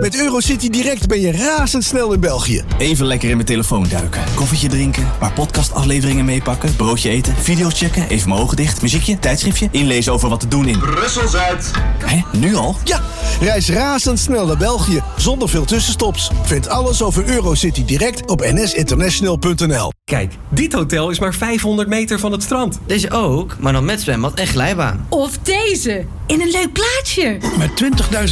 Met Eurocity Direct ben je razendsnel in België. Even lekker in mijn telefoon duiken. Koffietje drinken, paar podcastafleveringen meepakken, broodje eten, video's checken, even mijn ogen dicht, muziekje, tijdschriftje, inlezen over wat te doen in Brussel-Zuid. Hé, nu al? Ja, reis razendsnel naar België, zonder veel tussenstops. Vind alles over Eurocity Direct op nsinternational.nl. Kijk, dit hotel is maar 500 meter van het strand. Deze ook, maar dan met zwembad en glijbaan. Of deze, in een leuk plaatsje. Met 20.000